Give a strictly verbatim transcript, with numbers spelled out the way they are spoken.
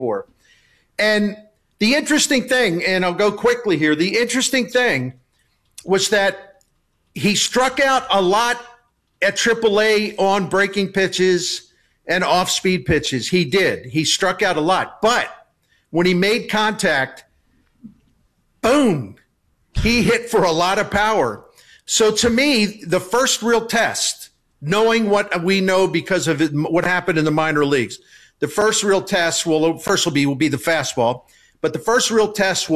for. And the interesting thing, and I'll go quickly here, the interesting thing was that he struck out a lot at triple A on breaking pitches and off-speed pitches. He did. He struck out a lot. But when he made contact, boom, he hit for a lot of power. So to me, the first real test, knowing what we know because of it, what happened in the minor leagues, the first real test will first will be will be the fastball, but the first real test will